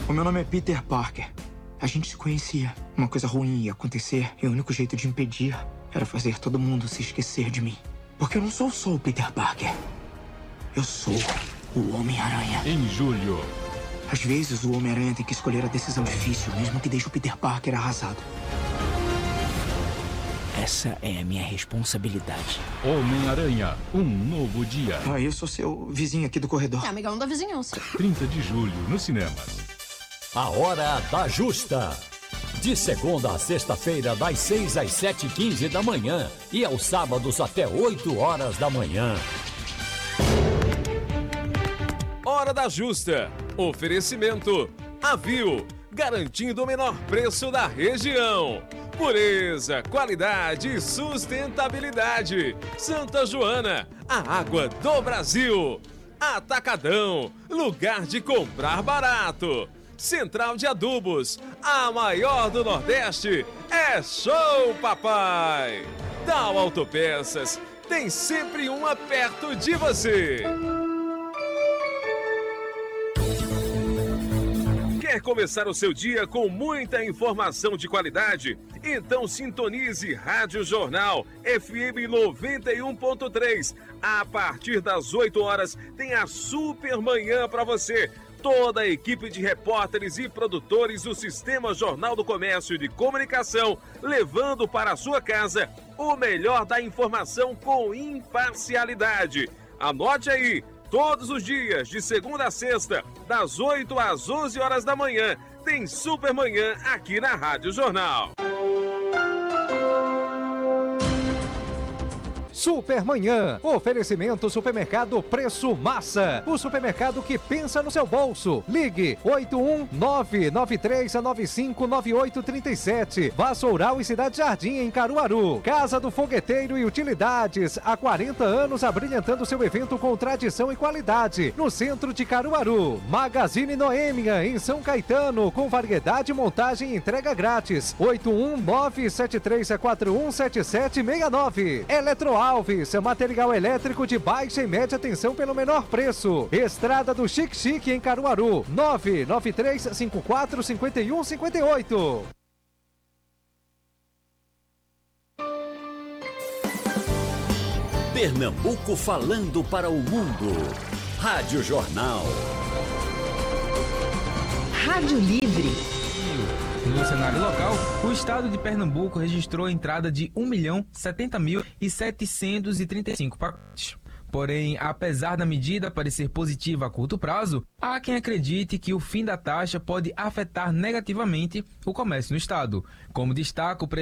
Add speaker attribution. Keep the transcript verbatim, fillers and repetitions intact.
Speaker 1: O meu nome é Peter Parker. A gente se conhecia. Uma coisa ruim ia acontecer e o único jeito de impedir era fazer todo mundo se esquecer de mim. Porque eu não sou só o Peter Parker. Eu sou o Homem-Aranha.
Speaker 2: Em julho.
Speaker 1: Às vezes o Homem-Aranha tem que escolher a decisão difícil, mesmo que deixe o Peter Parker arrasado.
Speaker 3: Essa é a minha responsabilidade.
Speaker 2: Homem-Aranha, um novo dia.
Speaker 1: Ah, eu sou seu vizinho aqui do corredor.
Speaker 4: É amigão da vizinhança.
Speaker 2: trinta de julho, nos cinemas.
Speaker 5: A Hora da Justa. De segunda a sexta-feira, das seis às sete e quinze da manhã. E aos sábados até oito horas da manhã.
Speaker 6: Hora da Justa. Oferecimento. Avio. Garantindo o menor preço da região. Pureza, qualidade e sustentabilidade. Santa Joana, a água do Brasil. Atacadão, lugar de comprar barato. Central de Adubos, a maior do Nordeste. É show, papai! Dow Autopeças, tem sempre uma perto de você. Quer começar o seu dia com muita informação de qualidade? Então sintonize Rádio Jornal F M noventa e um ponto três. A partir das oito horas tem a super manhã para você. Toda a equipe de repórteres e produtores do Sistema Jornal do Comércio e de Comunicação, levando para a sua casa o melhor da informação com imparcialidade. Anote aí, todos os dias, de segunda a sexta, das oito às onze horas da manhã, tem Super Manhã aqui na Rádio Jornal.
Speaker 7: Supermanhã, oferecimento Supermercado Preço Massa, o supermercado que pensa no seu bolso. Ligue oito um nove nove três nove cinco nove oito três sete. Vassoural e Cidade Jardim em Caruaru. Casa do Fogueteiro e Utilidades, há quarenta anos abrilhantando seu evento com tradição e qualidade, no centro de Caruaru. Magazine Noêmia em São Caetano, com variedade, montagem e entrega grátis. oito um nove sete três quatro um sete sete seis nove. Eletroal Alves, material elétrico de baixa e média tensão pelo menor preço. Estrada do Chique Chique em Caruaru, nove nove três cinco quatro cinco um cinco oito.
Speaker 5: Pernambuco falando para o mundo. Rádio Jornal.
Speaker 8: Rádio Livre.
Speaker 9: No cenário local, o estado de Pernambuco registrou a entrada de um milhão setenta mil setecentos e trinta e cinco pacotes. Porém, apesar da medida parecer positiva a curto prazo, há quem acredite que o fim da taxa pode afetar negativamente o comércio no estado. Como destaca o